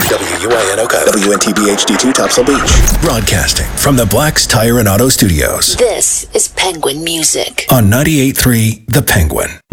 WUINOCA, WNTB HD2 Topsail Beach. Broadcasting from the Black's Tire and Auto Studios. This is Penguin Music On 98.3 The Penguin.